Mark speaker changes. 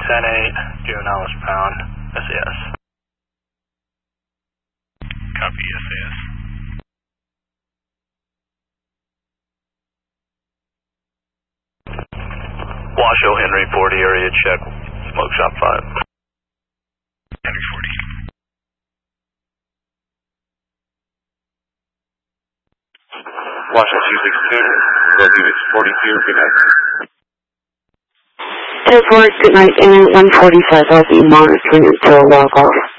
Speaker 1: 10-8, due Alice pound, SAS.
Speaker 2: Copy, SAS.
Speaker 3: Washoe Henry 40, area check, smoke shop 5.
Speaker 2: Henry 40.
Speaker 3: Washoe 262, Road Units 42, good night.
Speaker 4: 10-4, good night, and 145, I'll be monitoring until log off.